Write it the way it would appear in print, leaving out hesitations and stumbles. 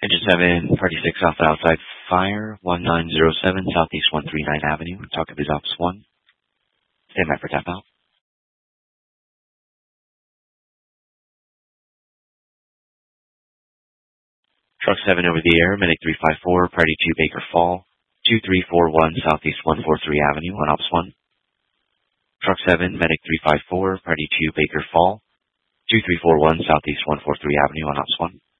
Engine 7, Party 6 off the outside fire, 1907 Southeast 139 Avenue, talking with Ops 1. Stand by for tap out. Truck 7 over the air, Medic 354, Party 2 Baker Fall, 2341 Southeast 143 Avenue on Ops 1. Truck 7, Medic 354, Party 2 Baker Fall, 2341 Southeast 143 Avenue on Ops 1.